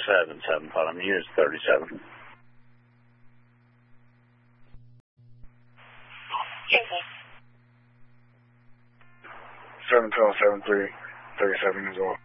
775, unit 37. Okay. 712, 73, 37 as well.